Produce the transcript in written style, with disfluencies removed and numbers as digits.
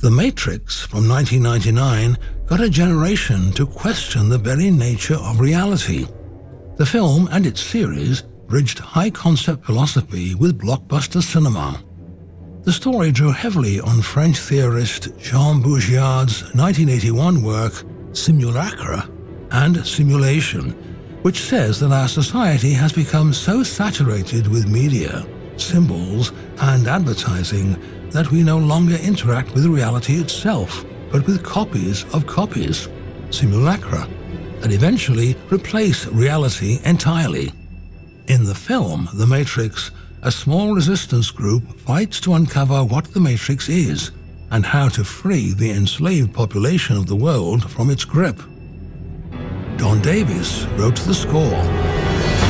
The Matrix from 1999 got a generation to question the very nature of reality. The film and its series bridged high-concept philosophy with blockbuster cinema. The story drew heavily on French theorist Jean Baudrillard's 1981 work Simulacra and Simulation, which says that our society has become so saturated with media, symbols, and advertising that we no longer interact with reality itself, but with copies of copies, simulacra, that eventually replace reality entirely. In the film The Matrix, a small resistance group fights to uncover what the Matrix is and how to free the enslaved population of the world from its grip. Don Davis wrote the score.